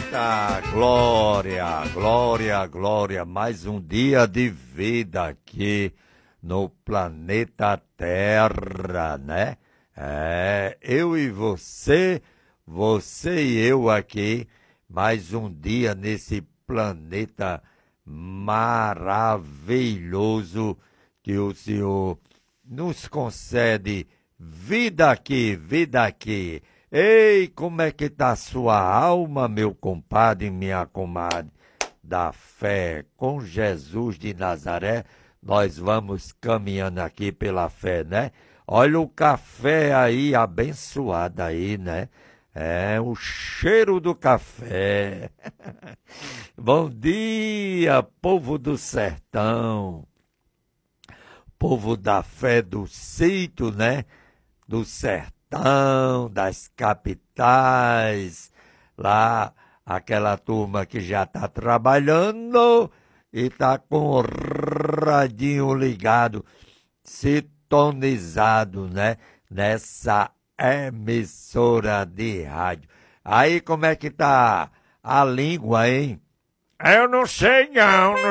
Eita, glória, glória, glória. Mais um dia de vida aqui no planeta Terra, né? Eu e você, você e eu aqui, mais um dia nesse planeta maravilhoso que o Senhor nos concede vida aqui, vida aqui. Ei, como é que tá a sua alma, meu compadre e minha comadre? Da fé, com Jesus de Nazaré, nós vamos caminhando aqui pela fé, né? Olha o café aí, abençoado aí, né? É, o cheiro do café. Bom dia, povo do sertão. Povo da fé do sítio, né? Do sertão, das capitais, lá aquela turma que já está trabalhando e está com o radinho ligado, sintonizado, né? Nessa emissora de rádio. Aí como é que tá a língua, hein? Eu não sei não.